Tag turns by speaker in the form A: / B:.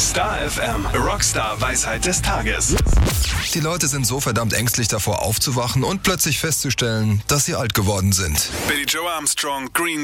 A: Star FM, Rockstar Weisheit des Tages.
B: Die Leute sind so verdammt ängstlich davor aufzuwachen und plötzlich festzustellen, dass sie alt geworden sind.
A: Billy Joe Armstrong, Green